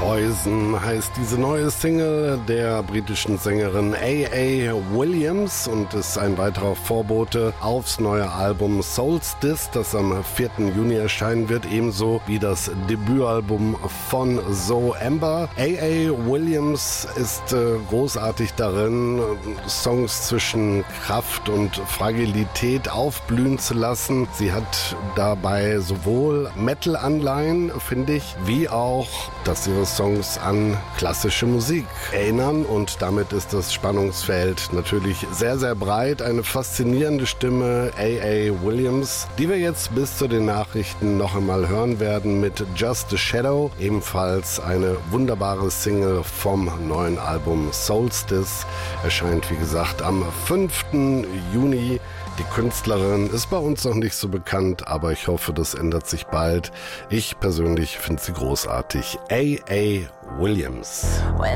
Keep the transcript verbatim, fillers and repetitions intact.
Poison heißt diese neue Single der britischen Sängerin A A Williams und ist ein weiterer Vorbote aufs neue Album Solstice, das am vierten Juni erscheinen wird, ebenso wie das Debütalbum von Zoe Amber. A A Williams ist äh, großartig darin, Songs zwischen Kraft und Fragilität aufblühen zu lassen. Sie hat dabei sowohl Metal-Anleihen, finde ich, wie auch, dass ihre Songs an klassische Musik erinnern und damit ist das Spannungsfeld natürlich sehr, sehr breit. Eine faszinierende Stimme, A A Williams, die wir jetzt bis zu den Nachrichten noch einmal hören werden mit Just a Shadow, ebenfalls eine wunderbare Single vom neuen Album Solstice, erscheint wie gesagt am fünften Juni. Die Künstlerin ist bei uns noch nicht so bekannt, aber ich hoffe, das ändert sich bald. Ich persönlich finde sie großartig. A A Williams. When